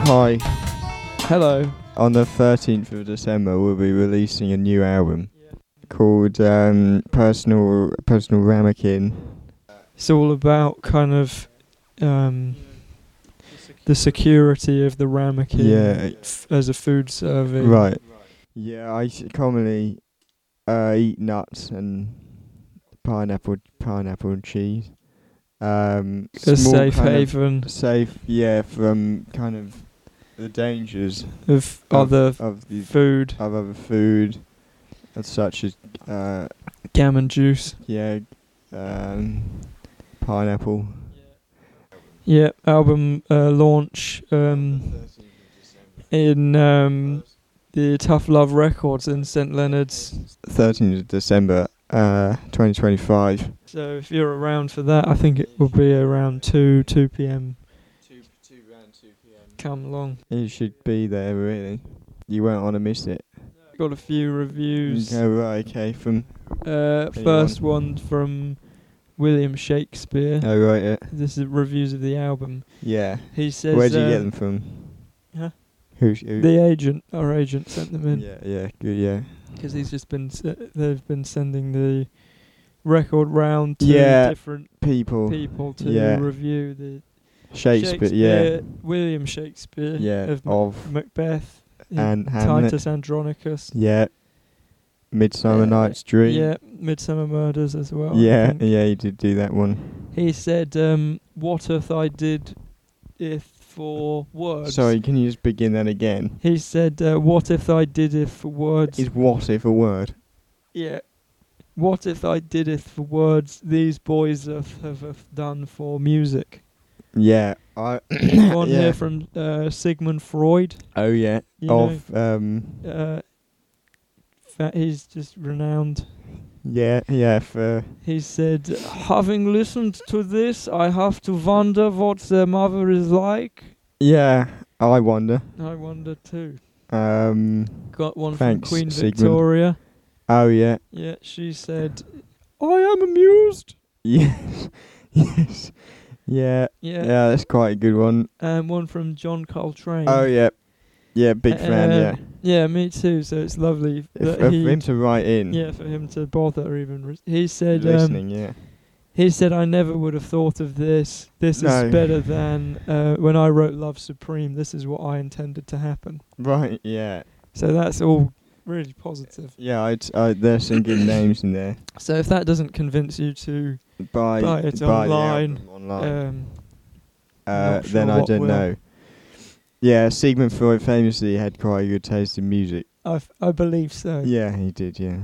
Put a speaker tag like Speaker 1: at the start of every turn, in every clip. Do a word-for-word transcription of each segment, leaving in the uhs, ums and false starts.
Speaker 1: Hi.
Speaker 2: Hello.
Speaker 1: On the thirteenth of December, we'll be releasing a new album called um, Personal Personal Ramekin.
Speaker 2: It's all about kind of um, the security of the ramekin
Speaker 1: Yeah.
Speaker 2: f- as a food serving.
Speaker 1: Right. Yeah, I s- commonly uh, eat nuts and pineapple, pineapple and cheese. Um,
Speaker 2: A
Speaker 1: small
Speaker 2: safe
Speaker 1: kind of
Speaker 2: haven
Speaker 1: safe, yeah, from kind of the dangers
Speaker 2: of
Speaker 1: of,
Speaker 2: other
Speaker 1: of the
Speaker 2: food,
Speaker 1: of other food, as such as uh,
Speaker 2: gammon juice.
Speaker 1: yeah, um, pineapple.
Speaker 2: Yeah, album uh, launch um, in um, the Tough Love Records in Saint Leonard's.
Speaker 1: thirteenth of December, uh, twenty twenty-five.
Speaker 2: So if you're around for that, I think it will be around two two p.m. Come along.
Speaker 1: You should be there, really. You won't want to miss it.
Speaker 2: Got a few reviews.
Speaker 1: Oh, right, okay. From
Speaker 2: Uh, first one from William Shakespeare.
Speaker 1: oh, right, yeah.
Speaker 2: This is reviews of the album.
Speaker 1: Yeah.
Speaker 2: He says,
Speaker 1: Where did you get
Speaker 2: um,
Speaker 1: them from?
Speaker 2: Huh?
Speaker 1: Who's who?
Speaker 2: The agent, our agent, sent them in
Speaker 1: Yeah, yeah, good, yeah.
Speaker 2: because he's just been. Se- they've been sending the record round to
Speaker 1: Yeah,
Speaker 2: different
Speaker 1: People.
Speaker 2: people to
Speaker 1: yeah.
Speaker 2: review the
Speaker 1: Shakespeare, yeah.
Speaker 2: William Shakespeare,
Speaker 1: Yeah,
Speaker 2: of,
Speaker 1: of
Speaker 2: Macbeth,
Speaker 1: and Hamlet.
Speaker 2: Titus Andronicus.
Speaker 1: Yeah. Midsummer
Speaker 2: Uh,
Speaker 1: Night's Dream.
Speaker 2: Yeah, Midsummer Murders as well. I
Speaker 1: Yeah,
Speaker 2: think.
Speaker 1: yeah, he did do that one.
Speaker 2: He said, um, "What if I did if for words?"
Speaker 1: Sorry, can you just begin that again?
Speaker 2: He said, uh, "What if I did if for words?"
Speaker 1: Is what if a word?
Speaker 2: Yeah. What if I did it for words these boys have, have, have done for music?
Speaker 1: Yeah, I.
Speaker 2: One
Speaker 1: yeah.
Speaker 2: here from uh, Sigmund Freud.
Speaker 1: Oh yeah,
Speaker 2: You
Speaker 1: of um.
Speaker 2: Uh, fa- he's just renowned.
Speaker 1: Yeah, yeah. For
Speaker 2: He said, "Having listened to this, I have to wonder what their mother is like."
Speaker 1: yeah, I wonder.
Speaker 2: I wonder too.
Speaker 1: Um.
Speaker 2: Got one
Speaker 1: Thanks,
Speaker 2: from Queen
Speaker 1: Sigmund.
Speaker 2: Victoria.
Speaker 1: Oh yeah.
Speaker 2: Yeah, she said, "I am amused."
Speaker 1: Yes. yes. Yeah.
Speaker 2: Yeah.
Speaker 1: Yeah, that's quite a good one.
Speaker 2: And one from John Coltrane.
Speaker 1: Oh yeah. Yeah, big fan.
Speaker 2: Uh,
Speaker 1: Yeah.
Speaker 2: Yeah, me too. So it's lovely
Speaker 1: If,
Speaker 2: that
Speaker 1: for
Speaker 2: he,
Speaker 1: him to write in.
Speaker 2: yeah, for him to bother even. Re- he said, um,
Speaker 1: Listening. Yeah.
Speaker 2: he said, "I never would have thought of this. This
Speaker 1: No.
Speaker 2: is better than uh, when I wrote Love Supreme. This is what I intended to happen."
Speaker 1: Right. Yeah.
Speaker 2: So that's all really positive.
Speaker 1: Yeah. I'd, I there's some good names in there.
Speaker 2: So if that doesn't convince you to
Speaker 1: Buy
Speaker 2: buy it
Speaker 1: buy the
Speaker 2: online,
Speaker 1: album online.
Speaker 2: um,
Speaker 1: Uh,
Speaker 2: not
Speaker 1: then
Speaker 2: sure
Speaker 1: I
Speaker 2: what
Speaker 1: don't
Speaker 2: will.
Speaker 1: know. Yeah, Sigmund Freud famously had quite a good taste in music.
Speaker 2: I, f- I believe so.
Speaker 1: Yeah, he did. Yeah.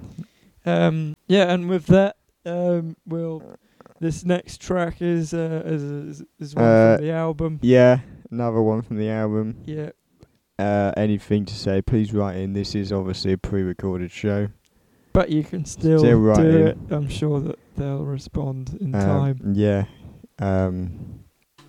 Speaker 2: Um, yeah, and with that, um, we'll. This next track is uh, is, is is one
Speaker 1: Uh,
Speaker 2: from the album.
Speaker 1: Yeah, another one from the album.
Speaker 2: Yeah.
Speaker 1: Uh, anything to say? Please write in. This is obviously a pre-recorded show.
Speaker 2: But you can still,
Speaker 1: Still write
Speaker 2: do
Speaker 1: in.
Speaker 2: it. I'm sure that they'll respond in
Speaker 1: Um,
Speaker 2: time.
Speaker 1: Yeah. Um.